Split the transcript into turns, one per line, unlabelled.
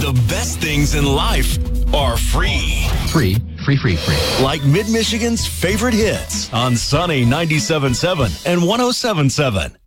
The best things in life are free.
Free.
Like Mid-Michigan's favorite hits on Sunny 97.7 and 107.7.